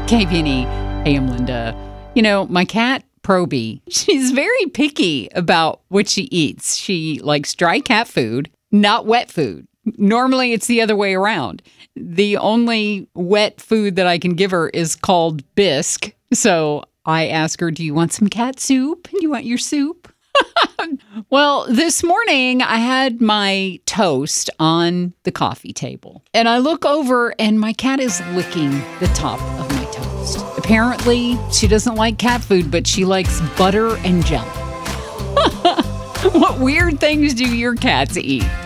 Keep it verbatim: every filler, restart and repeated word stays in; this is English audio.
K B N E. Hey, I'm Linda. You know, my cat, Proby, she's very picky about what she eats. She likes dry cat food, not wet food. Normally, it's the other way around. The only wet food that I can give her is called bisque. So I ask her, do you want some cat soup? Do you want your soup? Well, this morning I had my toast on the coffee table. And I look over and my cat is licking the top of my toast. Apparently, she doesn't like cat food, but she likes butter and jelly. What weird things do your cats eat?